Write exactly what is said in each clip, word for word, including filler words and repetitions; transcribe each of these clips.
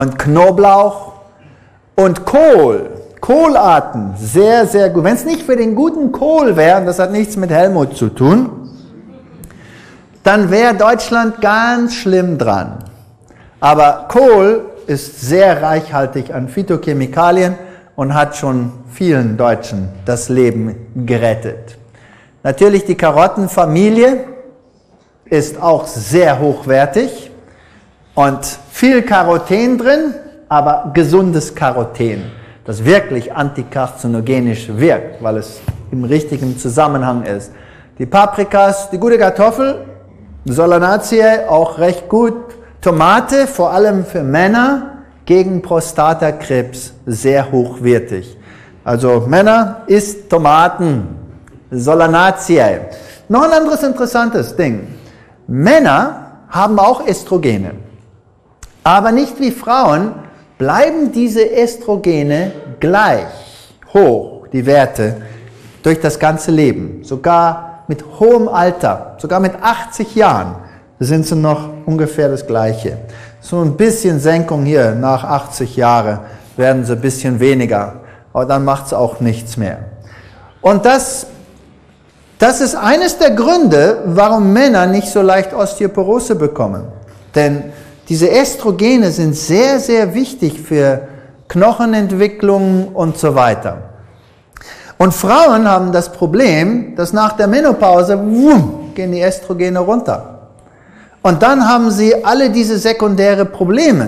und Knoblauch und Kohl. Kohlarten, sehr, sehr gut. Wenn es nicht für den guten Kohl wäre, das hat nichts mit Helmut zu tun, dann wäre Deutschland ganz schlimm dran. Aber Kohl ist sehr reichhaltig an Phytochemikalien und hat schon vielen Deutschen das Leben gerettet. Natürlich die Karottenfamilie ist auch sehr hochwertig und viel Karoten drin, aber gesundes Karoten, das wirklich antikarzinogen wirkt, weil es im richtigen Zusammenhang ist. Die Paprikas, die gute Kartoffel, Solanaceae auch recht gut. Tomate, vor allem für Männer, gegen Prostatakrebs sehr hochwertig. Also Männer, isst Tomaten, Solanaceae. Noch ein anderes interessantes Ding. Männer haben auch Östrogene, aber nicht wie Frauen bleiben diese Östrogene gleich hoch, die Werte, durch das ganze Leben. Sogar mit hohem Alter, sogar mit achtzig Jahren, sind sie noch ungefähr das Gleiche. So ein bisschen Senkung hier, nach achtzig Jahren werden sie ein bisschen weniger, aber dann macht es auch nichts mehr. Und das, das ist eines der Gründe, warum Männer nicht so leicht Osteoporose bekommen. Denn diese Östrogene sind sehr, sehr wichtig für Knochenentwicklung und so weiter. Und Frauen haben das Problem, dass nach der Menopause wumm, gehen die Östrogene runter. Und dann haben sie alle diese sekundäre Probleme.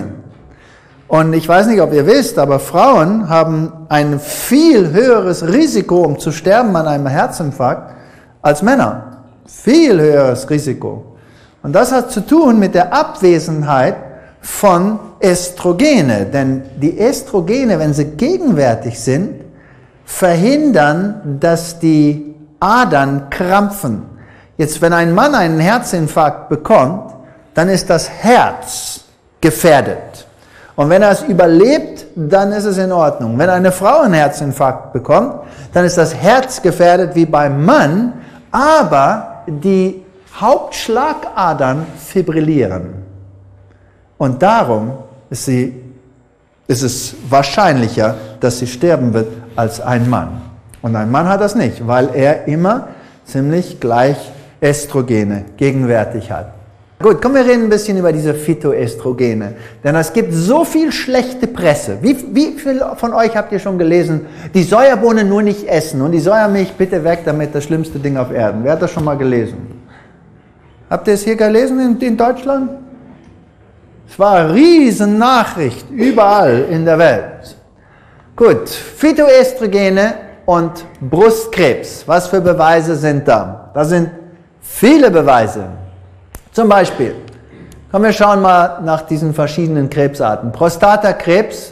Und ich weiß nicht, ob ihr wisst, aber Frauen haben ein viel höheres Risiko, um zu sterben an einem Herzinfarkt, als Männer. Viel höheres Risiko. Und das hat zu tun mit der Abwesenheit von Östrogene. Denn die Östrogene, wenn sie gegenwärtig sind, verhindern, dass die Adern krampfen. Jetzt, wenn ein Mann einen Herzinfarkt bekommt, dann ist das Herz gefährdet. Und wenn er es überlebt, dann ist es in Ordnung. Wenn eine Frau einen Herzinfarkt bekommt, dann ist das Herz gefährdet wie beim Mann, aber die Hauptschlagadern fibrillieren. Und darum ist, sie, ist es wahrscheinlicher, dass sie sterben wird, als ein Mann. Und ein Mann hat das nicht, weil er immer ziemlich gleich Östrogene gegenwärtig hat. Gut, kommen wir reden ein bisschen über diese Phytoöstrogene. Denn es gibt so viel schlechte Presse. Wie, wie viele von euch habt ihr schon gelesen, die Sojabohne nur nicht essen und die Sojamilch bitte weg, damit das schlimmste Ding auf Erden? Wer hat das schon mal gelesen? Habt ihr es hier gelesen in, in Deutschland? Es war eine riesen Nachricht überall in der Welt. Gut, Phytoöstrogene und Brustkrebs. Was für Beweise sind da? Da sind viele Beweise. Zum Beispiel, kommen wir schauen mal nach diesen verschiedenen Krebsarten. Prostatakrebs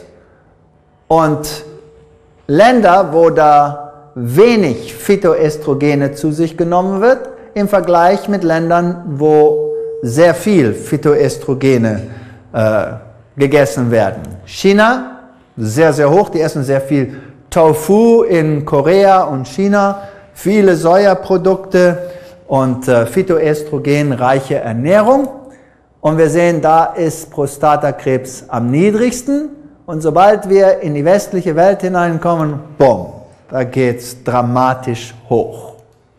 und Länder, wo da wenig Phytoöstrogene zu sich genommen wird, im Vergleich mit Ländern, wo sehr viel Phytoöstrogene äh, gegessen werden. China, sehr, sehr hoch, die essen sehr viel Tofu in Korea und China, viele Sojaprodukte und äh, phytoöstrogenreiche Ernährung. Und wir sehen, da ist Prostatakrebs am niedrigsten. Und sobald wir in die westliche Welt hineinkommen, bumm, da geht es dramatisch hoch.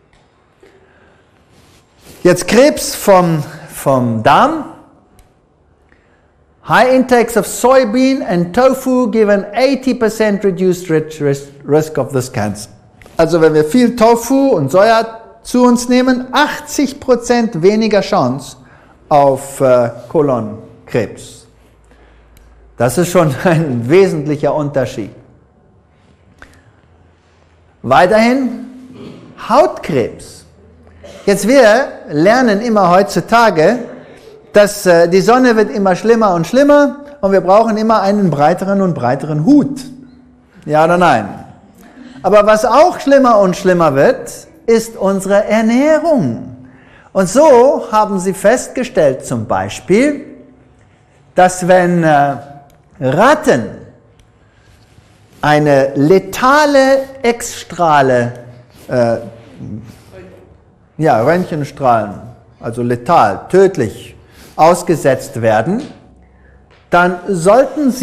Jetzt Krebs vom, vom Darm. High intakes of soybean and tofu give an eighty percent reduced risk of this cancer. Also wenn wir viel Tofu und Soja zu uns nehmen, achtzig Prozent weniger Chance auf äh, Kolonkrebs. Das ist schon ein wesentlicher Unterschied. Weiterhin Hautkrebs. Jetzt wir lernen immer heutzutage, dass äh, die Sonne wird immer schlimmer und schlimmer und wir brauchen immer einen breiteren und breiteren Hut. Ja oder nein? Aber was auch schlimmer und schlimmer wird, ist unsere Ernährung. Und so haben sie festgestellt zum Beispiel, dass wenn äh, Ratten eine letale X-Strahle, äh, ja, Röntgenstrahlen, also letal, tödlich ausgesetzt werden, dann sollten Sie